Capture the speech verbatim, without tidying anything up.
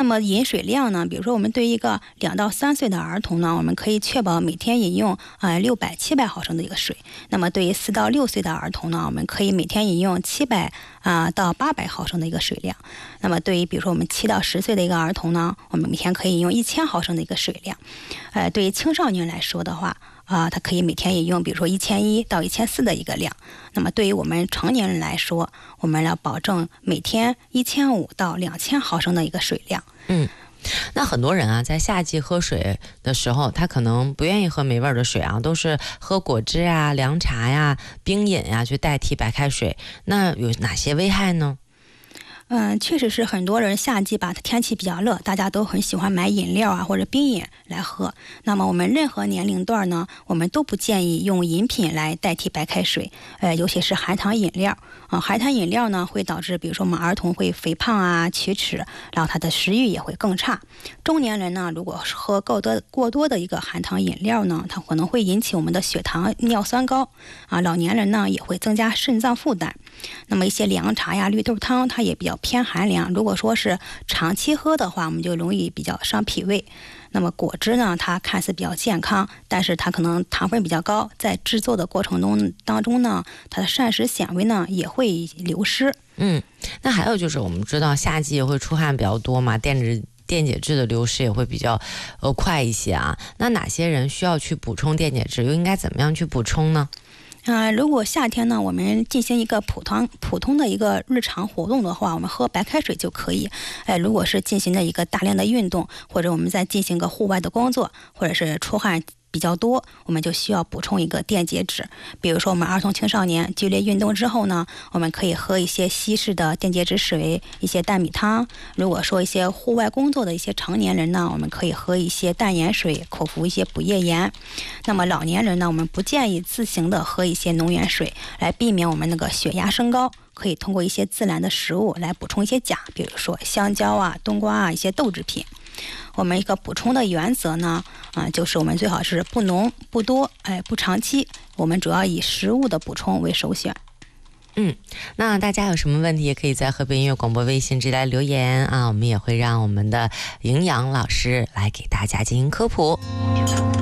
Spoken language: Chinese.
么饮水量呢，比如说我们对于一个两到三岁的儿童呢，我们可以确保每天饮用呃六百七百毫升的一个水。那么对于四到六岁的儿童呢，我们可以每天饮用七百啊到八百毫升的一个水量。那么对于比如说我们七到十岁的一个儿童呢，我们每天可以饮用一千毫升的一个水量。呃，对于青少年来说的话，啊、呃，它可以每天饮用比如说一千一到一千四的一个量。那么对于我们成年人来说，我们要保证每天一千五到两千毫升的一个水量。 嗯。那很多人啊，在夏季喝水的时候，他可能不愿意喝没味儿的水啊，都是喝果汁啊、凉茶呀、冰饮呀去代替白开水。那有哪些危害呢？ 嗯，确实是很多人夏季吧，天气比较热，大家都很喜欢买饮料啊或者冰饮来喝。那么我们任何年龄段呢，我们都不建议用饮品来代替白开水，呃，尤其是含糖饮料啊、呃。含糖饮料呢，会导致比如说我们儿童会肥胖啊、龋齿，然后他的食欲也会更差。中年人呢，如果喝够多过多的一个含糖饮料呢，它可能会引起我们的血糖、尿酸高啊。老年人呢，也会增加肾脏负担。那么一些凉茶呀、绿豆汤，它也比较偏寒凉，如果说是长期喝的话，我们就容易比较伤脾胃。那么果汁呢，它看似比较健康，但是它可能糖分比较高，在制作的过程中当中呢，它的膳食纤维呢也会流失。 嗯，那还有就是我们知道夏季也会出汗比较多嘛，电解电解质的流失也会比较呃快一些啊。那哪些人需要去补充电解质，又应该怎么样去补充呢？ 啊、呃，如果夏天呢，我们进行一个普通普通的一个日常活动的话，我们喝白开水就可以。哎、呃，如果是进行的一个大量的运动，或者我们在进行个户外的工作，或者是出汗比较多，我们就需要补充一个电解质。比如说我们儿童青少年剧烈运动之后呢，我们可以喝一些稀释的电解质水，一些蛋米汤。如果说一些户外工作的一些成年人呢，我们可以喝一些淡盐水，口服一些补液盐。那么老年人呢，我们不建议自行的喝一些浓盐水，来避免我们那个血压升高。可以通过一些自然的食物来补充一些钾，比如说香蕉啊、冬瓜啊一些豆制品。我们一个补充的原则呢，啊、呃，就是我们最好是不浓不多，哎，不长期。我们主要以食物的补充为首选。 嗯，那大家有什么问题，也可以在河北音乐广播微信直接来留言啊，我们也会让我们的营养老师来给大家进行科普。